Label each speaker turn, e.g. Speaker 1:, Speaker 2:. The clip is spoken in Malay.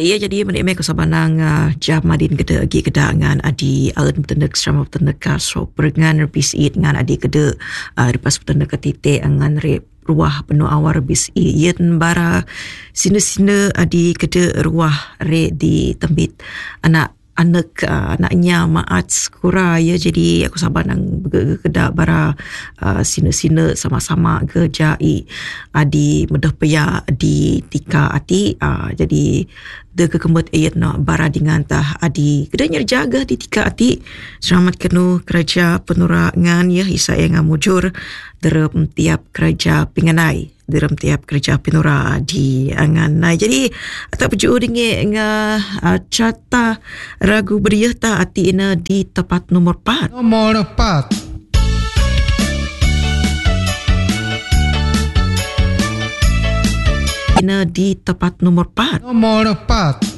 Speaker 1: Ia jadi menikmati kesabaran Jamadin keda agi kedangan adi alun betenek sama betenek kaso perengan rebis i dengan adi keda lepas betenek ketite angan rep ruah penuh awar rebis i yen bara sine-sine adi keda ruah re di tembit anaknya maat skura ya, jadi aku sabar nang kedak bara sine-sine sama-sama gejai adi medah paya di tika ati jadi de kekembut ayat nak bara dengan tah adi kedanya jaga di tika ati selamat kenu kerja penurangan ya isa yang mujur dalam tiap kerja penganai dalam tiap kerja penura di angan. Nah, jadi tak perju dengan cata ragu beriah ta ati ina di tempat nomor 4.
Speaker 2: Nomor 4.
Speaker 1: Ina di tempat nomor 4.
Speaker 2: Nomor 4.